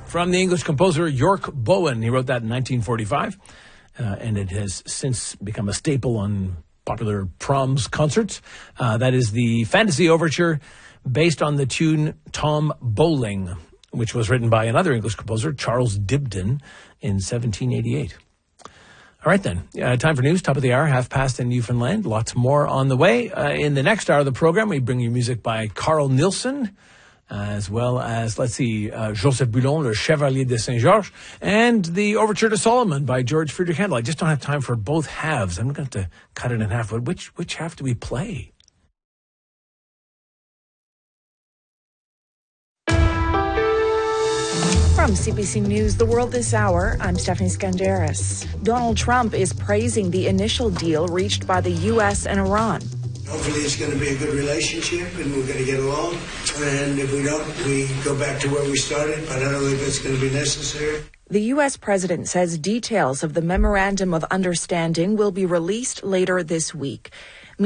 from the English composer York Bowen. He wrote that in 1945, and it has since become a staple on popular proms concerts. That is the Fantasy Overture, based on the tune Tom Bowling, which was written by another English composer, Charles Dibdin, in 1788. All right, then. Time for news. Top of the hour, 5:30 in Newfoundland. Lots more on the way. In the next hour of the program, we bring you music by Carl Nielsen, as well as, Joseph Boulon, Le Chevalier de Saint-Georges, and the Overture to Solomon by George Friedrich Handel. I just don't have time for both halves. I'm going to have to cut it in half. But which half do we play? From CBC News, The World This Hour, I'm Stephanie Skandaris. Donald Trump is praising the initial deal reached by the U.S. and Iran. Hopefully it's going to be a good relationship and we're going to get along. And if we don't, we go back to where we started. But I don't think that's going to be necessary. The U.S. president says details of the Memorandum of Understanding will be released later this week.